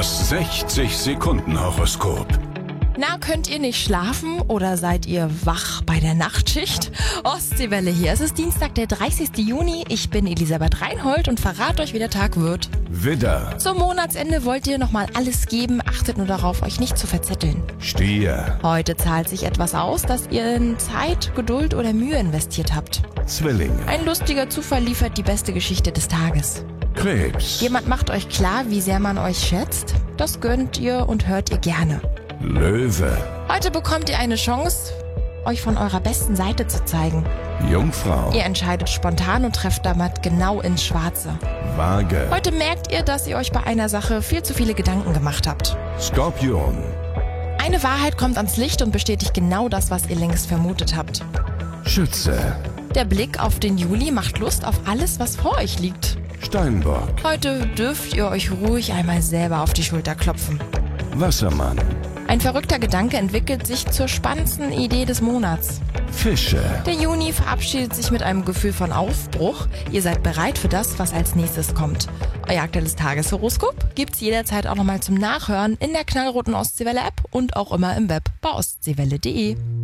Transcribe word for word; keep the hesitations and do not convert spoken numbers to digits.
Das sechzig Sekunden Horoskop. Na, könnt ihr nicht schlafen oder seid ihr wach bei der Nachtschicht? Ostseewelle hier. Es ist Dienstag, der dreißigste Juni. Ich bin Elisabeth Reinhold und verrate euch, wie der Tag wird. Widder, Zum Monatsende wollt ihr nochmal alles geben. Achtet nur darauf, euch nicht zu verzetteln. Stier, Heute zahlt sich etwas aus, dass ihr in Zeit, Geduld oder Mühe investiert habt. Zwillinge, Ein lustiger Zufall liefert die beste Geschichte des Tages. Krebs, Jemand macht euch klar, wie sehr man euch schätzt. Das gönnt ihr und hört ihr gerne. Löwe, Heute bekommt ihr eine Chance, euch von eurer besten Seite zu zeigen. Jungfrau, Ihr entscheidet spontan und trefft damit genau ins Schwarze. Waage, Heute merkt ihr, dass ihr euch bei einer Sache viel zu viele Gedanken gemacht habt. Skorpion, Eine Wahrheit kommt ans Licht und bestätigt genau das, was ihr längst vermutet habt. Schütze, Der Blick auf den Juli macht Lust auf alles, was vor euch liegt. Steinbock, Heute dürft ihr euch ruhig einmal selber auf die Schulter klopfen. Wassermann, Ein verrückter Gedanke entwickelt sich zur spannendsten Idee des Monats. Fische. Der Juni verabschiedet sich mit einem Gefühl von Aufbruch. Ihr seid bereit für das, was als nächstes kommt. Euer aktuelles Tageshoroskop gibt's jederzeit auch nochmal zum Nachhören in der knallroten Ostseewelle-App und auch immer im Web bei ostseewelle punkt de.